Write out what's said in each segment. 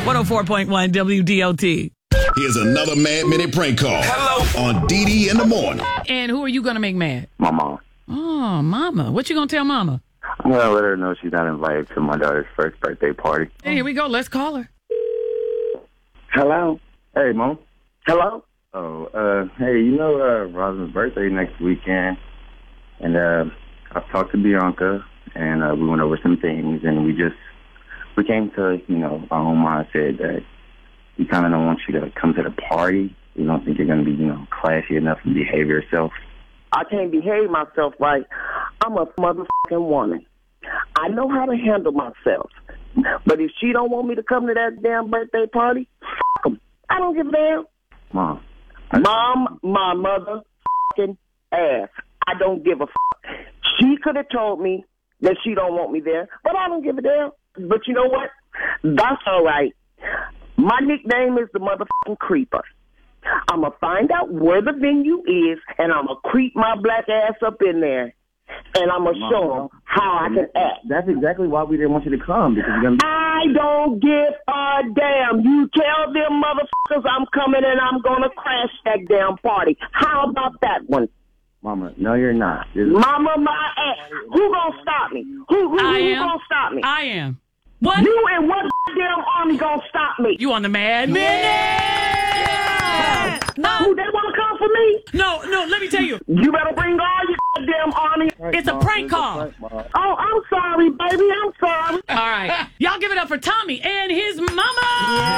104.1 WDOT. Here's another Mad Minute prank call. Hello. On Dee in the morning. And who are you going to make mad? My mom. Oh, Mama. What you going to tell Mama? I'm going to let her know she's not invited to my daughter's first birthday party. Hey, here we go. Let's call her. Hello? Hey, Mom. Hello? Oh, hey, Rosalind's birthday next weekend. And I've talked to Bianca, and we went over some things, and we came to, our own mindset that we kind of don't want you to come to the party. We don't think you're going to be, classy enough and behave yourself. I can't behave myself right. I'm a motherfucking woman. I know how to handle myself. But if she don't want me to come to that damn birthday party, fuck 'em. I don't give a damn. Mom, my motherfucking ass. I don't give a fuck. She could have told me that she don't want me there, but I don't give a damn. But you know what? That's all right. My nickname is the motherfucking creeper. I'm going to find out where the venue is, and I'm going to creep my black ass up in there, and I'm going to show them how I can act. That's exactly why we didn't want you to come. Because you're gonna... I don't give a damn. You tell them motherfuckers I'm coming and I'm going to crash that damn party. How about that one? Mama, no, you're not. Mama, my ass. Who going to stop me? Who going to stop me? I am. What? You and what damn army going to stop me? You on the Mad Minute? Yeah. Who, they want to come for me? No, let me tell you. You better bring all your damn army. It's a prank call. Oh, I'm sorry, baby. I'm sorry. All right. Y'all give it up for Tommy and his mama.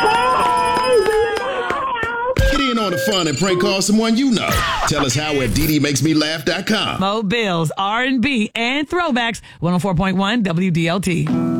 Get in on the fun and prank call someone you know. Tell us how at DDMakesMeLaugh.com. Mo Bills, R&B, and throwbacks. 104.1 WDLT.